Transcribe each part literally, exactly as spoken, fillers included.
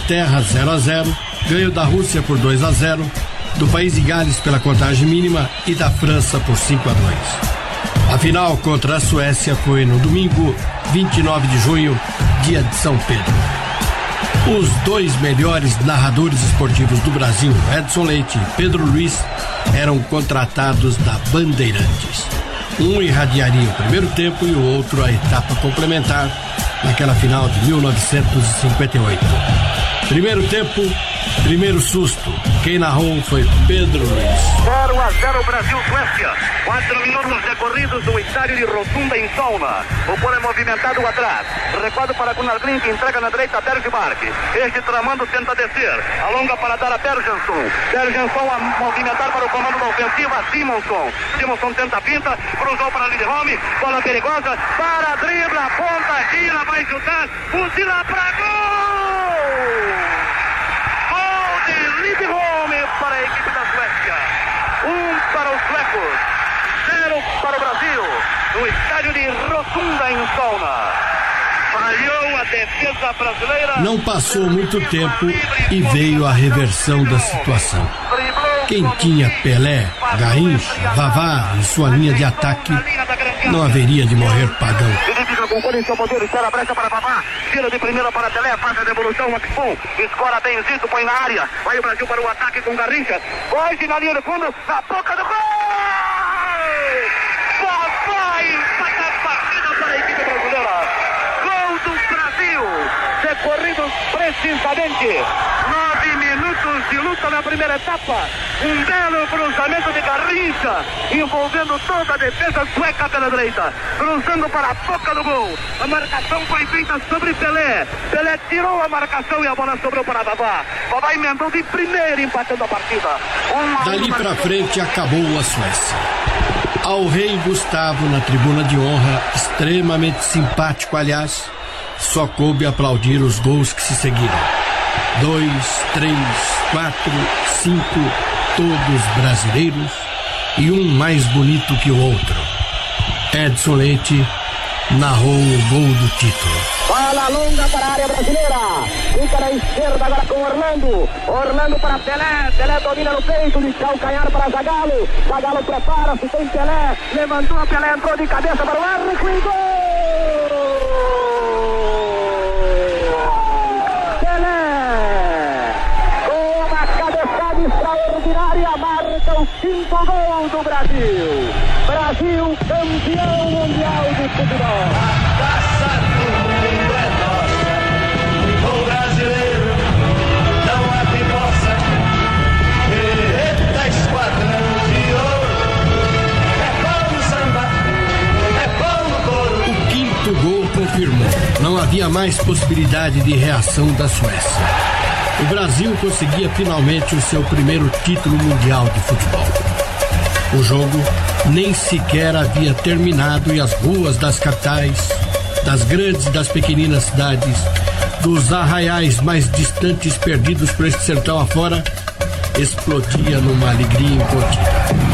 Inglaterra zero a zero, ganho da Rússia por dois a zero, do País de Gales pela contagem mínima e da França por cinco a dois. A final contra a Suécia foi no domingo vinte e nove de junho, dia de São Pedro. Os dois melhores narradores esportivos do Brasil, Edson Leite e Pedro Luiz, eram contratados da Bandeirantes. Um irradiaria o primeiro tempo e o outro a etapa complementar naquela final de mil novecentos e cinquenta e oito. Primeiro tempo, primeiro susto. Quem narrou foi Pedro Luiz. zero a zero Brasil-Suécia. Quatro minutos decorridos no estádio de Rotunda em Solna. O polo é movimentado atrás. Recuado para Gunnar Green, que entrega na direita a Bergmark. Este tramando tenta descer. Alonga para dar a Bergenson. Bergenson a movimentar para o comando da ofensiva. Simonson. Simonson tenta a pinta. Cruzou para Lidholm. Bola perigosa. Para, dribla, ponta, gira, vai chutar. Fuzila para gol! Lidholm para a equipe da Suécia. Um para os suecos, zero para o Brasil, no estádio de Rotunda em Solna. Falhou a defesa brasileira. Não passou muito tempo e veio a reversão da situação. Quem tinha Pelé, Garrincha, Vavá em sua linha de ataque não haveria de morrer pagão. Ele fica com o em seu poder, espera a brecha para Vavá, tira de primeira para Pelé, faz a devolução, Maxpon, escora Benzito, põe na área, vai o Brasil para o ataque com Garrincha, hoje na linha de fundo, na boca do gol! Vavá empata a partida para a equipe brasileira. Gol do Brasil, decorridos precisamente nove minutos de luta na primeira etapa. Um belo cruzamento de Garrincha, envolvendo toda a defesa sueca pela direita, cruzando para a boca do gol. A marcação foi feita sobre Pelé. Pelé tirou a marcação e a bola sobrou para Vavá. Vavá emendou de primeira, empatando a partida. Um Dali para frente acabou a Suécia. Ao rei Gustavo na tribuna de honra, extremamente simpático, aliás, só coube aplaudir os gols que se seguiram. Dois, três, quatro, cinco, todos brasileiros e um mais bonito que o outro. Edson Leite narrou o gol do título. Bola longa para a área brasileira. Fica na esquerda agora com Orlando. Orlando para Pelé. Pelé domina no peito de calcanhar para Zagallo. Zagallo prepara-se, tem Pelé. Levantou a Pelé, entrou de cabeça para o arco e gol! Extraordinária, marca o quinto gol do Brasil. Brasil, campeão mundial de futebol. A taça do mundo é nossa. O brasileiro não há quem possa. Eita, esquadrão de ouro. É pau no samba, é pau no couro. O quinto gol confirmou. Não havia mais possibilidade de reação da Suécia. O Brasil conseguia finalmente o seu primeiro título mundial de futebol. O jogo nem sequer havia terminado e as ruas das capitais, das grandes e das pequeninas cidades, dos arraiais mais distantes perdidos por este sertão afora, explodia numa alegria incontida.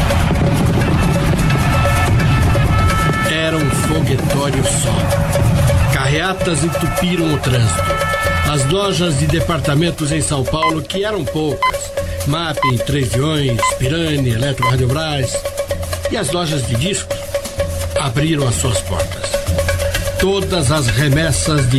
Era um foguetório só. Carreatas entupiram o trânsito. As lojas de departamentos em São Paulo, que eram poucas, Mapping, Treviões, Pirani, Eletro Radiobras, e as lojas de discos, abriram as suas portas. Todas as remessas de